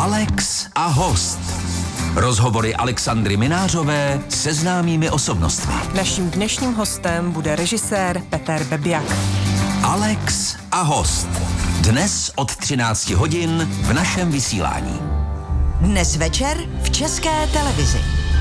Alex a host. Rozhovory Alexandry Minářové se známými osobnostmi. Naším dnešním hostem bude režisér Peter Bebiak. Alex a host. Dnes od 13 hodin v našem vysílání. Dnes večer v České televizi.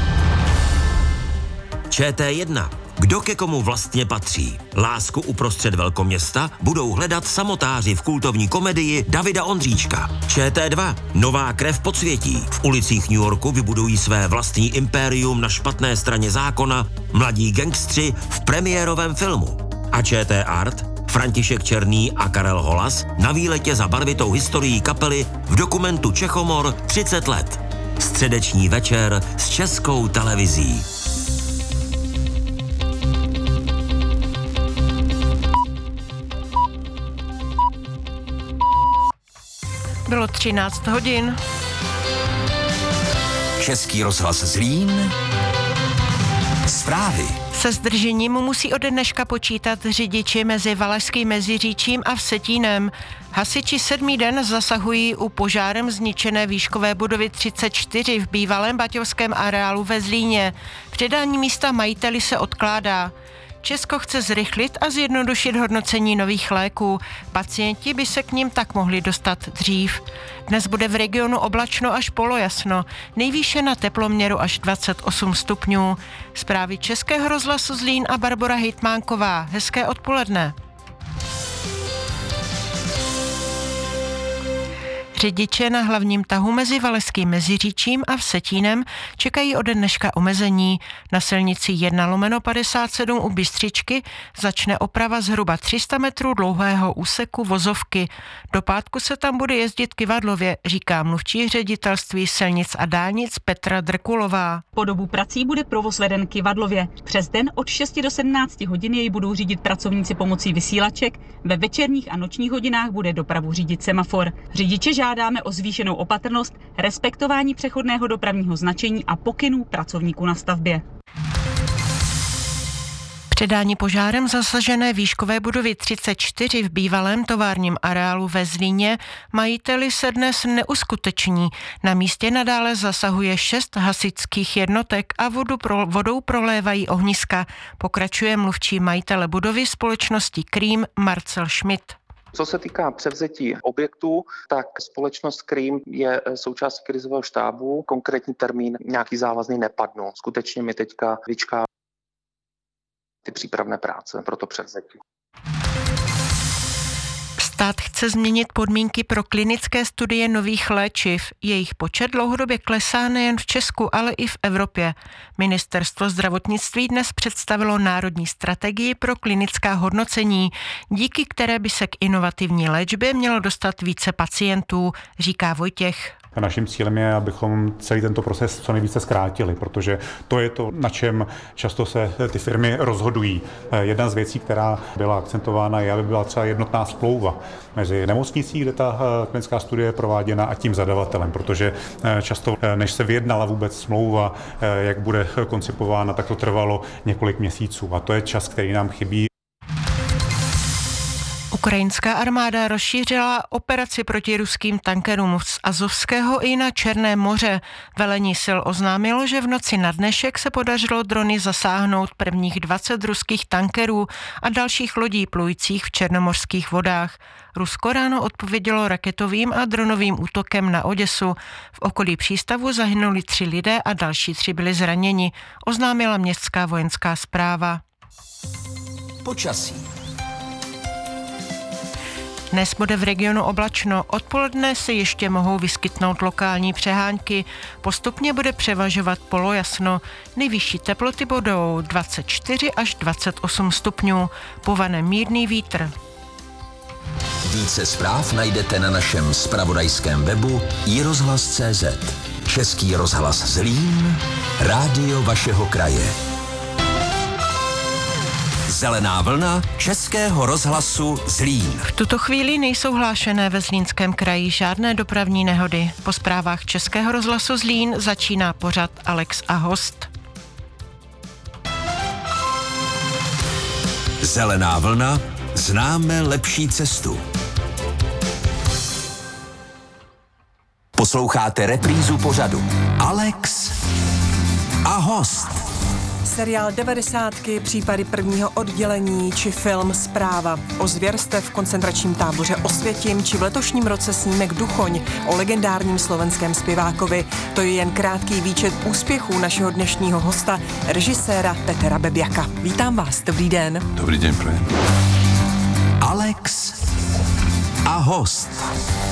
ČT1. Kdo ke komu vlastně patří? Lásku uprostřed velkoměsta budou hledat samotáři v kultovní komedii Davida Ondříčka. ČT2. Nová krev podsvětí. V ulicích New Yorku vybudují své vlastní impérium na špatné straně zákona mladí gangstři v premiérovém filmu. A ČT Art. František Černý a Karel Holas na výletě za barvitou historií kapely v dokumentu Čechomor 30 let. Středeční večer s Českou televizí. Bylo 13 hodin. Český rozhlas Zlín. Zprávy. Se zdržením musí ode dneška počítat řidiči mezi Valašským Meziříčím a Vsetínem. Hasiči 7. den zasahují u požárem zničené výškové budovy 34 v bývalém baťovském areálu ve Zlíně. Předání místa majiteli se odkládá. Česko chce zrychlit a zjednodušit hodnocení nových léků. Pacienti by se k nim tak mohli dostat dřív. Dnes bude v regionu oblačno až polojasno, nejvýše na teploměru až 28 stupňů. Zprávy Českého rozhlasu Zlín a Barbora Hejtmánková. Hezké odpoledne. Řidiče na hlavním tahu mezi Valašským Meziříčím a Vsetínem čekají ode dneška omezení. Na silnici 1/57 u Bystřičky začne oprava zhruba 300 metrů dlouhého úseku vozovky. Do pátku se tam bude jezdit kyvadlově, říká mluvčí ředitelství silnic a dálnic Petra Drkulová. Po dobu prací bude provoz veden kyvadlově. Přes den od 6 do 17 hodin jej budou řídit pracovníci pomocí vysílaček. Ve večerních a nočních hodinách bude dopravu řídit semafor. Řidiče žádáme o zvýšenou opatrnost, respektování přechodného dopravního značení a pokynů pracovníků na stavbě. Předání požárem zasažené výškové budovy 34 v bývalém továrním areálu ve Zlíně majiteli se dnes neuskuteční. Na místě nadále zasahuje 6 hasičských jednotek a vodou prolévají ohniska. Pokračuje mluvčí majitele budovy společnosti Krím Marcel Schmidt. Co se týká převzetí objektů, tak společnost Krím je součástí krizového štábu. Konkrétní termín nějaký závazný nepadnou. Skutečně mi teďka vyčká ty přípravné práce pro to převzetí. Stát chce změnit podmínky pro klinické studie nových léčiv. Jejich počet dlouhodobě klesá nejen v Česku, ale i v Evropě. Ministerstvo zdravotnictví dnes představilo národní strategii pro klinická hodnocení, díky které by se k inovativní léčbě mělo dostat více pacientů, říká Vojtěch. Naším cílem je, abychom celý tento proces co nejvíce zkrátili, protože to je to, na čem často se ty firmy rozhodují. Jedna z věcí, která byla akcentována, je, aby byla třeba jednotná smlouva mezi nemocnicí, kde ta klinická studie je prováděna, a tím zadavatelem, protože často, než se vyjednala vůbec smlouva, jak bude koncipována, tak to trvalo několik měsíců a to je čas, který nám chybí. Ukrajinská armáda rozšířila operaci proti ruským tankerům z Azovského i na Černé moře. Velení sil oznámilo, že v noci na dnešek se podařilo drony zasáhnout prvních 20 ruských tankerů a dalších lodí plujících v černomořských vodách. Rusko ráno odpovědělo raketovým a dronovým útokem na Oděsu. V okolí přístavu zahynuli 3 lidé a další 3 byli zraněni, oznámila městská vojenská správa. Počasí. Dnes bude v regionu oblačno, odpoledne se ještě mohou vyskytnout lokální přehánky, postupně bude převažovat polojasno, nejvyšší teploty budou 24 až 28 stupňů, povane mírný vítr. Více zpráv najdete na našem zpravodajském webu iRozhlas.cz. Český rozhlas Zlín, rádio vašeho kraje. Zelená vlna Českého rozhlasu Zlín. V tuto chvíli nejsou hlášené ve Zlínském kraji žádné dopravní nehody. Po zprávách Českého rozhlasu Zlín začíná pořad Alex a host. Zelená vlna, známe lepší cestu. Posloucháte reprízu pořadu Alex a host. Seriál 90, případy prvního oddělení či film Zpráva o zvěrstev v koncentračním táboře Osvětim či v letošním roce snímek Duchoň o legendárním slovenském zpěvákovi. To je jen krátký výčet úspěchů našeho dnešního hosta, režiséra Petra Bebjaka. Vítám vás, dobrý den. Dobrý den, prajem. Alex a host.